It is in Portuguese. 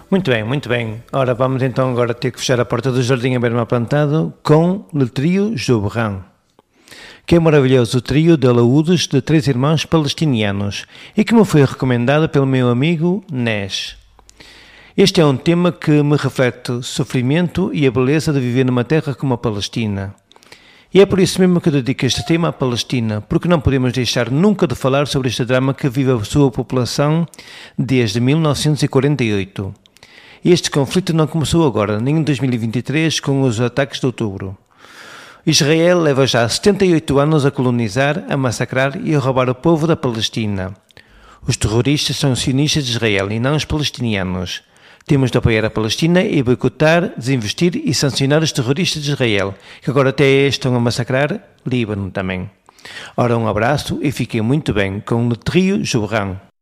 Muito bem, muito bem. Ora, vamos então agora ter que fechar a porta do Jardim a Beira-Mar Plantado com Le Trio Joubran, que é maravilhoso trio de alaúdes de 3 irmãos palestinianos e que me foi recomendado pelo meu amigo Nes. Este é um tema que me reflete o sofrimento e a beleza de viver numa terra como a Palestina. E é por isso mesmo que eu dedico este tema à Palestina, porque não podemos deixar nunca de falar sobre este drama que vive a sua população desde 1948. Este conflito não começou agora, nem em 2023, com os ataques de outubro. Israel leva já 78 anos a colonizar, a massacrar e a roubar o povo da Palestina. Os terroristas são os sionistas de Israel e não os palestinianos. Temos de apoiar a Palestina e boicotar, desinvestir e sancionar os terroristas de Israel, que agora até estão a massacrar Líbano também. Ora, um abraço e fiquem muito bem com o Trio Joubran.